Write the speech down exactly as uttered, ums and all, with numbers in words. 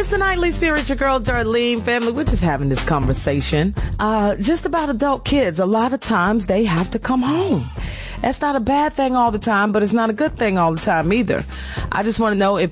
It's the Nightly Spirit, your girl Darlene. Family, we're just having this conversation uh, just about adult kids. A lot of times they have to come home. That's not a bad thing all the time, but it's not a good thing all the time either. I just want to know if